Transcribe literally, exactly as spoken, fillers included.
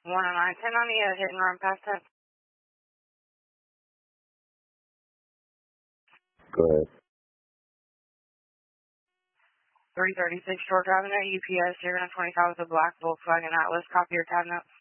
one oh nine, ten on the uh, hit and run past ten. Go ahead. three thirty-six Short Avenue, U P S, you're going to twenty-five with a black Volkswagen Atlas. Copy your tab note.